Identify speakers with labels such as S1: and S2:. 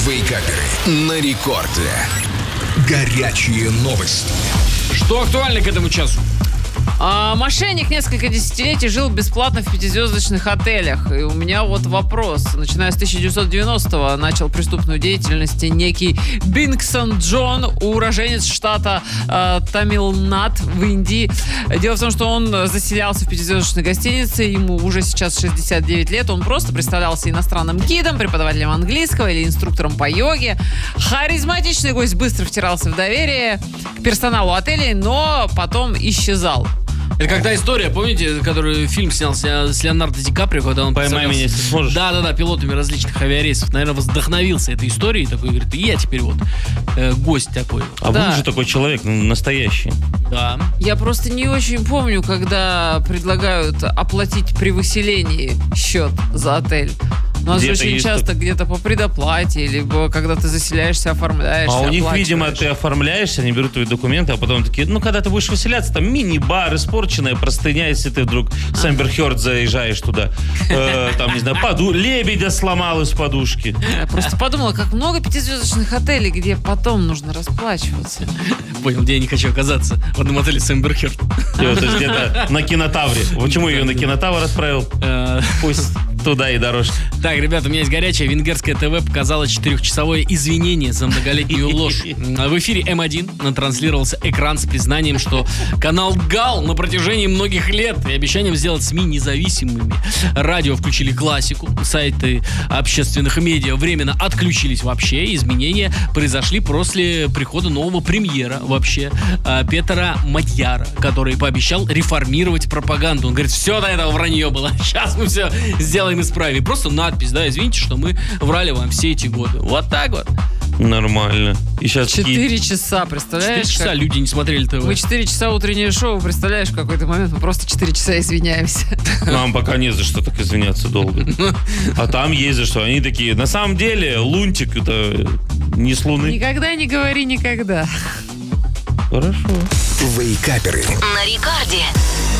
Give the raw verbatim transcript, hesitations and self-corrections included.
S1: Вейкаперы на рекорде. Горячие новости.
S2: Что актуально к этому часу?
S3: А, мошенник несколько десятилетий жил бесплатно в пятизвездочных отелях. И у меня вот вопрос. Начиная с тысяча девятьсот девяностого начал преступную деятельность некий Бингсон Джон, уроженец штата э, Тамилнад в Индии. Дело в том, что он заселялся в пятизвездочной гостинице. Ему уже сейчас шестьдесят девять лет. Он просто представлялся иностранным гидом, преподавателем английского или инструктором по йоге. Харизматичный гость быстро втирался в доверие к персоналу отелей, но потом исчезал.
S2: Это как та история, помните, который фильм снялся с Леонардо Ди Каприо, когда он...
S4: «Поймай меня, если сможешь».
S2: Да-да-да, пилотами различных авиарейсов. Наверное, вдохновился этой историей. Такой говорит, и я теперь вот э, гость такой.
S4: А
S3: Да.
S4: был же такой человек, ну, настоящий.
S2: Да.
S3: Я просто не очень помню, когда предлагают оплатить при выселении счет за отель. У нас же
S4: Где-то
S3: очень
S4: есть
S3: часто
S4: так-
S3: где-то по предоплате, либо когда ты заселяешься, оформляешься,
S4: А у них,
S3: оплачиваешь.
S4: видимо, ты оформляешься, они берут твои документы, а потом такие, ну, когда ты будешь выселяться, там мини-бар, испорченная простыня, если ты вдруг с Амбер Хёрд заезжаешь туда. Э, там, не знаю, поду... лебедя сломал из подушки.
S3: Я просто подумала, как много пятизвездочных отелей, где потом нужно расплачиваться.
S2: Понял, где я не хочу оказаться. В одном отеле с Эмбер Хёрд.
S4: Э, То есть где-то на кинотавре. Почему ее на кинотавр отправил?
S2: Э,
S4: Пусть туда и дороже.
S2: Так, ребята, у меня есть горячее. Венгерское ТВ показало четырехчасовое извинение за многолетнюю ложь. В эфире эм один транслировался экран с признанием, что канал гал на протяжении многих лет и обещанием сделать СМИ независимыми. Радио включили классику, сайты общественных медиа временно отключились вообще. Изменения произошли после прихода нового премьера вообще, Петера Мадьяра, который пообещал реформировать пропаганду. Он говорит, все до этого вранье было, сейчас мы все сделаем исправим. Просто надпись, да, извините, что мы врали вам все эти годы. Вот так вот.
S4: Нормально. И сейчас
S3: Четыре часа, представляешь?
S2: Четыре часа
S3: как-
S2: люди не смотрели ТВ.
S3: Мы четыре часа утреннее шоу, представляешь, в какой-то момент мы просто четыре часа извиняемся.
S4: нам пока не за что так извиняться долго. А там есть за что. Они такие, на самом деле, Лунтик это не с Луны.
S3: Никогда не говори никогда.
S4: Хорошо.
S1: Вейкаперы
S5: На рекорде.